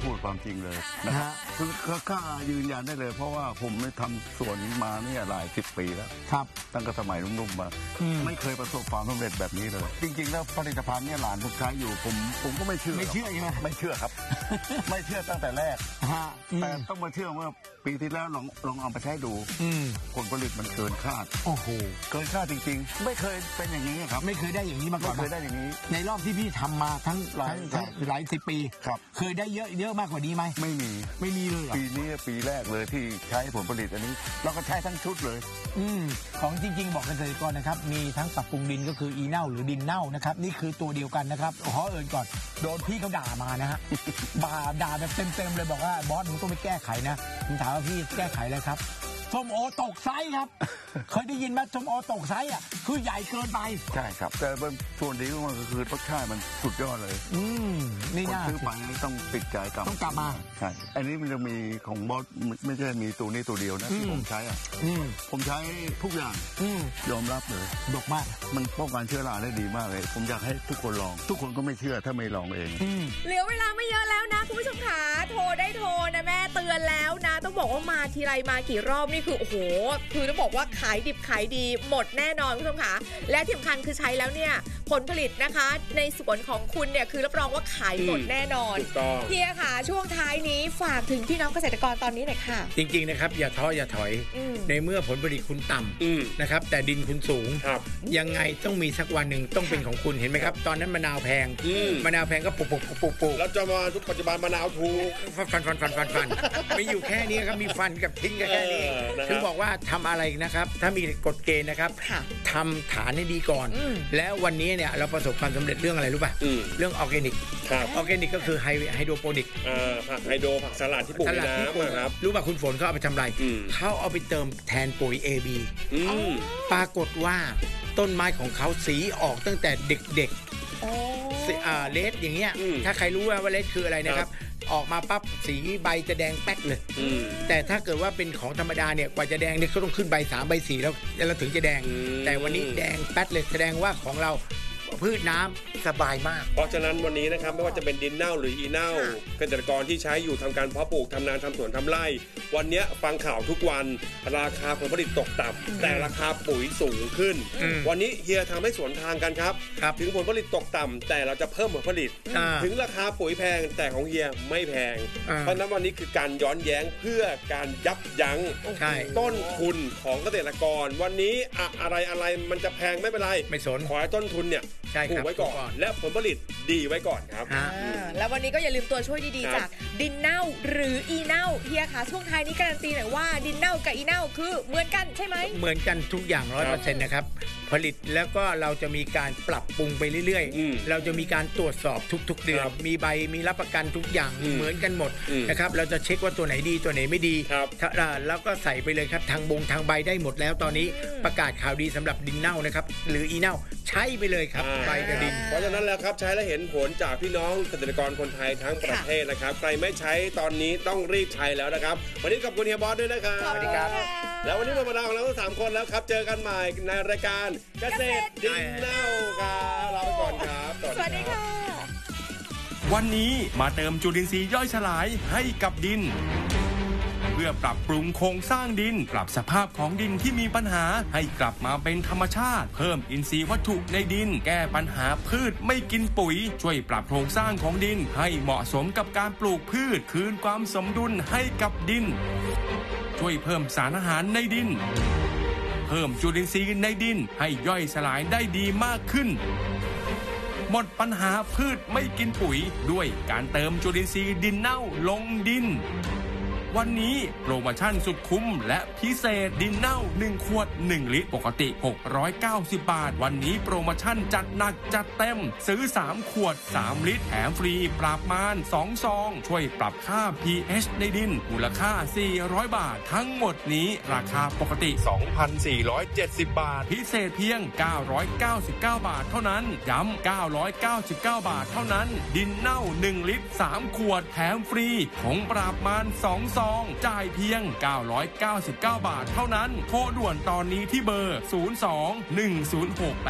พูดความจริงเลยนะคือข้ายืนยันได้เลยเพราะว่าผมได้ทำสวนมาเนี่ยหลาย10 ปีแล้วครับตั้งแต่สมัยนุ่มๆมาไม่เคยประสบความสำเร็จแบบนี้เลยจริงๆแล้วผลิตภัณฑ์เนี่ยหลานผมใช้อยู่ผมก็ไม่เชื่อใช่ไหมไม่เชื่อครับ ไม่เชื่อตั้งแต่แรกแต่ต้องมาเชื่อว่าปีที่แล้วลองเอาไปใช้ดูผลผลิตมันเกินคาดโอ้โหเกินคาดจริงๆไม่เคยเป็นอย่างนี้ครับไม่เคยได้อย่างนี้มาก่อนไม่เคยได้อย่างนี้ในรอบที่พี่ทำมาทั้งหลาย10 ปีครับเคยได้เยอะมากกว่านี้ไหมไม่มีเลยปีนี้ปีแรกเลยที่ใช้ผลผลิตอันนี้เราก็ใช้ทั้งชุดเลยของจริงๆบอกเกษตรกรนะครับมีทั้งปรับปรุงดินก็คืออีเน่าหรือดินเน่านะครับนี่คือตัวเดียวกันนะครับขอเอิญก่อนโดนพี่เขาด่ามานะฮะด่าแบบเต็มเลยบอกว่าบอสมึงต้องไปแก้ไขนะผมถามว่าพี่แก้ไขอะไรครับส้มโอตกไซส์ครับเคยได้ยินไหมส้มโอตกไซส์อ่ะคือใหญ่เกินไปใช่ครับแต่ส่วนดีของมันก็คือรสชาติมันสุดยอดเลยนี่น่าซื้อไปต้องติดใจต้องกลับมาใช่อันนี้มันจะมีของบอสไม่ใช่มีตัวนี้ตัวเดียวนะที่ผมใช้ผมใช้ทุกอย่างยอมรับเลยดกมากมันป้องกันเชื้อราได้ดีมากเลยผมอยากให้ทุกคนลองทุกคนก็ไม่เชื่อถ้าไม่ลองเองเหลือเวลาไม่เยอะแล้วนะคุณผู้ชมขาโทรได้โทรนะแม่เตือนแล้วนะต้องบอกว่ามาทีไรมากี่รอบนี่คือโอ้โหคือต้องบอกว่าขายดิบขายดีหมดแน่นอนคุณผู้ชมขาและที่สำคัญคือใช้แล้วเนี่ยผลผลิตนะคะในสวนของคุณเนี่ยคือรับรองว่าขายหมดแน่นอนเฮียค่ะช่วงท้ายนี้ฝากถึงพี่น้องเกษตรกรตอนนี้หน่อยค่ะจริงๆนะครับอย่าท้ออย่าถอยในเมื่อผลผลิตคุณต่ำนะครับแต่ดินคุณสูงยังไงต้องมีสักวันหนึ่งต้องเป็นของคุณเห็นไหมครับตอนนั้นมะนาวแพงก็ปลูกแล้วจะมาทุกปัจจุบันมะนาวถูกฟันไม่อยู่แค่นี้ครับมีฟันกับทิ้งกันแค่นี้ถึงบอกว่าทำอะไรนะครับถ้ามีกฎเกณฑ์นะครับทำฐานให้ดีก่อนแล้ววันนี้เนี่ยเราประสบความสำเร็จเรื่องอะไรรู้ป่ะเรื่องออร์แกนิกออร์แกนิกก็คือไฮโดรโปนิกผักไฮโดรผักสลัดที่ปลูกในน้ำครับรู้ป่ะคุณฝนเขาเอาไปทำอะไรเขาเอาไปเติมแทนปุ๋ย AB ปรากฏว่าต้นไม้ของเขาสีออกตั้งแต่เด็กๆเลดอย่างเงี้ยถ้าใครรู้ว่าเลดคืออะไรนะครับออกมาปั๊บสีใบจะแดงแป๊กเลยแต่ถ้าเกิดว่าเป็นของธรรมดาเนี่ยกว่าจะแดงเนี่ยเขาต้องขึ้นใบ3 ใบ 4แล้วถึงจะแดงแต่วันนี้แดงแป๊ดเลยแสดงว่าของเราพืชน้ำสบายมากเพราะฉะนั้นวันนี้นะครับไม่ว่าจะเป็นดินเน่าหรืออีเน่าเกษตรกรที่ใช้อยู่ทำการเพาะปลูกทำนาทำสวนทำไร่วันนี้ฟังข่าวทุกวันราคาผลผลิตตกต่ำแต่ราคาปุ๋ยสูงขึ้นวันนี้เฮียทำให้สวนทางกันครับถึงผลผลิตตกต่ำแต่เราจะเพิ่มผลผลิตถึงราคาปุ๋ยแพงแต่ของเฮียไม่แพงเพราะฉะนั้นวันนี้คือการย้อนแย้งเพื่อการยับยั้งต้นทุนของเกษตรกรวันนี้อะไรมันจะแพงไม่เป็นไรไม่สนขอให้ต้นทุนเนี่ยปลูกไว้ก่อนและผลผลิตดีไว้ก่อนครับแล้ววันนี้ก็อย่าลืมตัวช่วยดีๆจากดินเน่าหรืออีเน่าเฮียค่ะช่วงท้ายนี้การันตีหน่อยว่าดินเน่ากับอีเน่าคือเหมือนกันใช่ไหมเหมือนกันทุกอย่าง 100% นะครับผลิตแล้วก็เราจะมีการปรับปรุงไปเรื่อยๆเราจะมีการตรวจสอบทุกๆเดือนมีใบมีรับประกันทุกอย่างเหมือนกันหมดนะครับเราจะเช็คว่าตัวไหนดีตัวไหนไม่ดีแล้วก็ใส่ไปเลยครับทางใบได้หมดแล้วตอนนี้ประกาศข่าวดีสำหรับดินเน่านะครับหรืออีเน่าใช้ไปเลยครับใบกระดินเพราะฉะนั้นแล้วครับใช้แล้วเห็นผลจากพี่น้องเกษตรกรคนไทยทั้งประเทศนะครับใครไม่ใช้ตอนนี้ต้องรีบใช้แล้วนะครับวันนี้ขอบคุณเฮียบอสด้วยนะครับสวัสดีครับแล้ววันนี้หมดเวลาของเราทั้ง3 คนแล้วครับเจอกันใหม่ในรายการเกษตรดินเน่าครับลาไปก่อนครับสวัสดีค่ะวันนี้มาเติมจุลินทรีย์ย่อยสลายให้กับดินเพื่อปรับปรุงโครงสร้างดินปรับสภาพของดินที่มีปัญหาให้กลับมาเป็นธรรมชาติเพิ่มอินทรีย์วัตถุในดินแก้ปัญหาพืชไม่กินปุ๋ยช่วยปรับโครงสร้างของดินให้เหมาะสมกับการปลูกพืชคืนความสมดุลให้กับดินช่วยเพิ่มสารอาหารในดินเพิ่มจุลินทรีย์ในดินให้ย่อยสลายได้ดีมากขึ้นหมดปัญหาพืชไม่กินปุ๋ยด้วยการเติมจุลินทรีย์ดินเน่าลงดินวันนี้โปรโมชั่นสุดคุ้มและพิเศษดินเน่า1 ขวด1 ลิตรปกติ690 บาทวันนี้โปรโมชั่นจัดหนักจัดเต็มซื้อ3 ขวด3 ลิตรแถมฟรีปราบมาร2 ซองช่วยปรับค่า pH ในดินมูลค่า400 บาททั้งหมดนี้ราคาปกติ 2,470 บาทพิเศษเพียง999 บาทเท่านั้นย้ำ999 บาทเท่านั้นดินเน่า1 ลิตร3 ขวดแถมฟรีผงปราบมาร2 ซองจ่ายเพียง999 บาทเท่านั้นโทรด่วนตอนนี้ที่เบอร์02 106